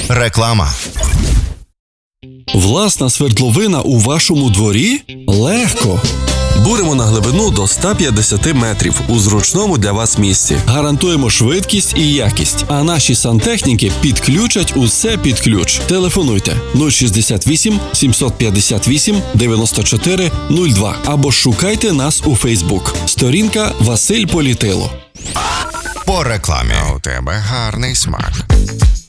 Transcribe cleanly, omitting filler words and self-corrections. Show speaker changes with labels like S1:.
S1: Реклама.
S2: Власна свердловина у вашому дворі? Легко!
S3: Буримо на глибину до 150 метрів у зручному для вас місці.
S2: Гарантуємо швидкість і якість, а наші сантехніки підключать усе під ключ. Телефонуйте 068 758 94 02 або шукайте нас у Фейсбук. Сторінка Василь Політило.
S1: По рекламі.
S4: У тебе гарний смак.